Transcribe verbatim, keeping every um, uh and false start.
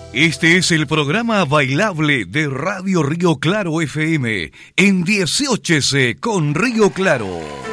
Este es el programa bailable de Radio Río Claro F M en dieciocho con Río Claro.